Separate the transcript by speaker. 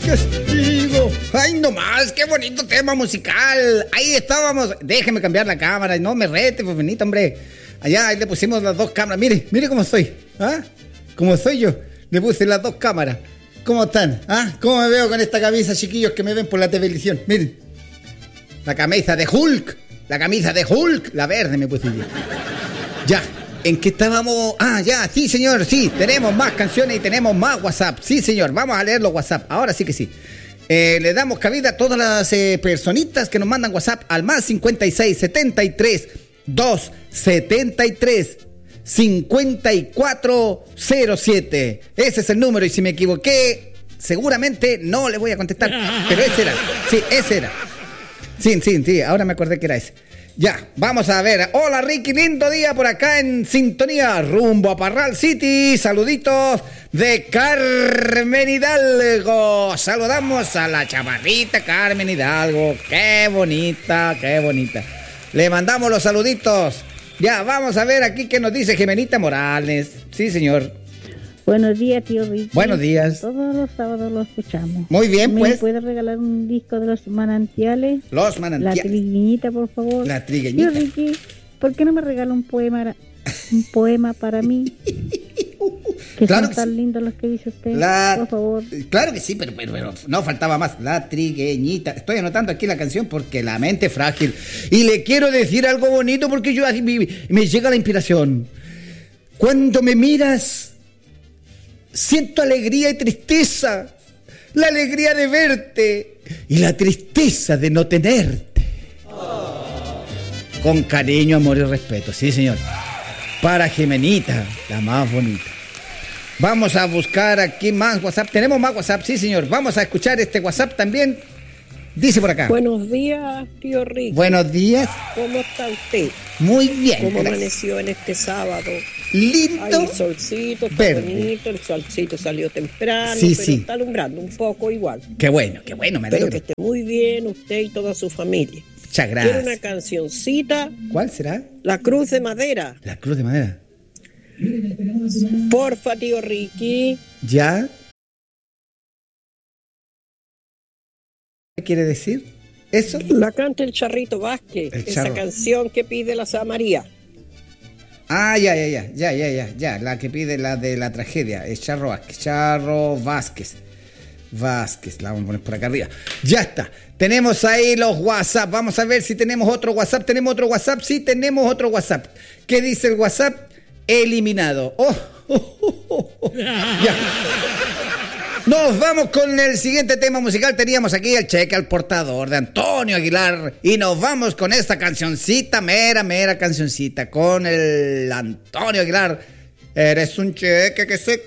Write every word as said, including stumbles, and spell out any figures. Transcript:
Speaker 1: castigo. Ay, no más, qué bonito tema musical. Ahí estábamos. Déjeme cambiar la cámara. No me rete, pues bonito, hombre. Allá ahí le pusimos las dos cámaras. Mire, mire cómo estoy. ¿Ah? ¿Cómo soy yo? Le puse las dos cámaras. ¿Cómo están? ¿Ah? ¿Cómo me veo con esta camisa, chiquillos, que me ven por la televisión? Miren. La camisa de Hulk. La camisa de Hulk. La verde me puse yo. Ya. ¿En qué estábamos? Ah, ya, sí, señor, sí. Tenemos más canciones y tenemos más WhatsApp. Sí, señor, vamos a leer los WhatsApp. Ahora sí que sí. Eh, le damos cabida a todas las eh, personitas que nos mandan WhatsApp al más cincuenta y seis, setenta y tres, dos, setenta y tres, cincuenta y cuatro cero siete. Ese es el número y si me equivoqué, seguramente no le voy a contestar. Pero ese era, sí, ese era. Sí, sí, sí, ahora me acordé que era ese. Ya, vamos a ver. Hola Ricky, lindo día por acá en sintonía, rumbo a Parral City. Saluditos de Carmen Hidalgo. Saludamos a la chaparrita Carmen Hidalgo. Qué bonita, qué bonita. Le mandamos los saluditos. Ya, vamos a ver aquí qué nos dice Jimenita Morales. Sí, señor.
Speaker 2: Buenos días, tío Ricky.
Speaker 1: Buenos días.
Speaker 2: Todos los sábados lo escuchamos.
Speaker 1: Muy bien,
Speaker 2: ¿Me
Speaker 1: pues.
Speaker 2: ¿Me puedes regalar un disco de los manantiales?
Speaker 1: Los manantiales.
Speaker 2: La trigueñita, por favor.
Speaker 1: La trigueñita.
Speaker 2: Tío Ricky, ¿por qué no me regala un poema, un poema para mí? Que
Speaker 1: claro
Speaker 2: son
Speaker 1: que
Speaker 2: tan
Speaker 1: sí.
Speaker 2: lindos los que dice usted,
Speaker 1: La...
Speaker 2: por favor.
Speaker 1: Claro que sí, pero, pero, pero no faltaba más. La trigueñita. Estoy anotando aquí la canción porque la mente es frágil. Y le quiero decir algo bonito porque yo así me, me llega la inspiración. Cuando me miras, siento alegría y tristeza. La alegría de verte y la tristeza de no tenerte. Oh. Con cariño, amor y respeto. Sí, señor. Para Jimenita, la más bonita. Vamos a buscar aquí más WhatsApp. Tenemos más WhatsApp, sí, señor. Vamos a escuchar este WhatsApp también. Dice por acá.
Speaker 3: Buenos días, tío Ricky.
Speaker 1: Buenos días.
Speaker 3: ¿Cómo está usted?
Speaker 1: Muy bien.
Speaker 3: ¿Cómo
Speaker 1: gracias.
Speaker 3: Amaneció en este sábado?
Speaker 1: Lindo.
Speaker 3: Hay solcito, está
Speaker 1: verde.
Speaker 3: bonito, el solcito salió temprano,
Speaker 1: Sí,
Speaker 3: pero
Speaker 1: sí.
Speaker 3: está alumbrando un poco igual.
Speaker 1: Qué bueno, qué bueno, me alegro.
Speaker 3: Espero que esté muy bien usted y toda su familia.
Speaker 1: Muchas gracias.
Speaker 3: Quiero una cancioncita.
Speaker 1: ¿Cuál será?
Speaker 3: La Cruz de Madera.
Speaker 1: La Cruz de Madera.
Speaker 3: Porfa, tío Ricky.
Speaker 1: ¿Ya? ¿Qué quiere decir? ¿Eso?
Speaker 3: La canta el Charrito Vázquez.
Speaker 1: El
Speaker 3: esa
Speaker 1: Charro.
Speaker 3: canción que pide la Sa María.
Speaker 1: Ah, ya, ya, ya, ya, ya, ya, ya, la que pide la de la tragedia, es Charro Vázquez, Charro Vázquez, Vázquez, la vamos a poner por acá arriba. Ya está, tenemos ahí los WhatsApp, vamos a ver si tenemos otro WhatsApp, tenemos otro WhatsApp, sí tenemos otro WhatsApp. ¿Qué dice el WhatsApp? Eliminado. Oh, oh, oh, oh, oh. Ya. Nos vamos con el siguiente tema musical. Teníamos aquí el cheque al portador de Antonio Aguilar. Y nos vamos con esta cancioncita, mera, mera cancioncita, con el Antonio Aguilar. Eres un cheque que se